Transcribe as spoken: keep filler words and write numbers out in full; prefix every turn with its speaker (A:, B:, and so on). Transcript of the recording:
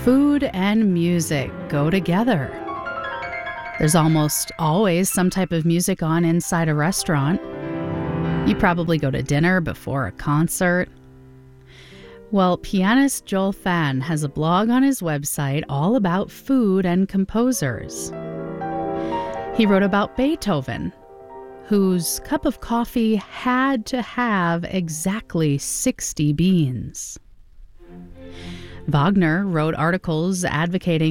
A: Food and music go together. There's almost always some type of music on inside a restaurant. You probably go to dinner before a concert. Well, pianist Joel Fan has a blog on his website all about food and composers. He wrote about Beethoven, whose cup of coffee had to have exactly sixty beans. Wagner wrote articles advocating